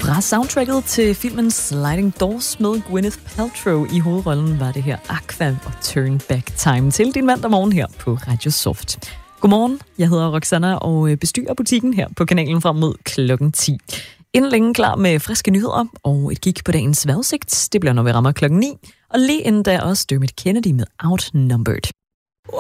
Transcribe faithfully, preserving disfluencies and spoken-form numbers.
Fra soundtracket til filmen Sliding Doors med Gwyneth Paltrow i hovedrollen var det her Aqua og Turn Back Time til din mandag morgen her på Radio Soft. Godmorgen, jeg hedder Roxanna og bestyrer butikken her på kanalen frem mod klokken ti. Inden længe klar med friske nyheder og et kig på dagens vejrudsigt. Det bliver, når vi rammer klokken ni. Og lige inden da også Dermot Kennedy med Outnumbered.